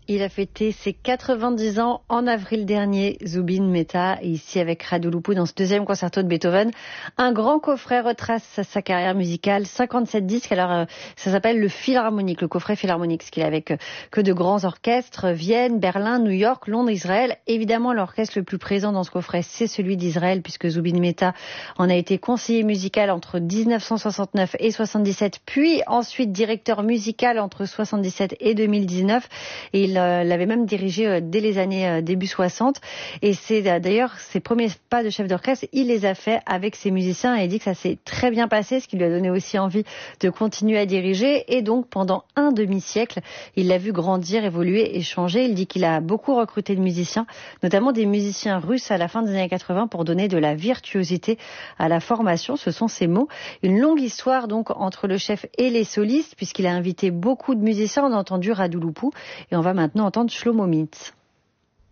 Il a fêté ses 90 ans en avril dernier, Zubin Mehta, ici avec Radu Lupu dans ce deuxième concerto de Beethoven. Un grand coffret retrace sa carrière musicale, 57 disques. Alors, ça s'appelle le Philharmonique, le coffret Philharmonique, ce qu'il a avec que de grands orchestres, Vienne, Berlin, New York, Londres, Israël. Évidemment, l'orchestre le plus présent dans ce coffret, c'est celui d'Israël, puisque Zubin Mehta en a été conseiller musical entre 1969 et 77, puis ensuite directeur musical entre 77 et 2019. Et il l'avait même dirigé dès les années début 60. Et c'est d'ailleurs ses premiers pas de chef d'orchestre, il les a fait avec ses musiciens et il dit que ça s'est très bien passé, ce qui lui a donné aussi envie de continuer à diriger. Et donc pendant un demi-siècle, il l'a vu grandir, évoluer et changer. Il dit qu'il a beaucoup recruté de musiciens, notamment des musiciens russes à la fin des années 80 pour donner de la virtuosité à la formation. Ce sont ses mots. Une longue histoire donc entre le chef et les solistes, puisqu'il a invité beaucoup de musiciens. On a entendu Radu Lupu et on va maintenant entendre Shlomo Mintz.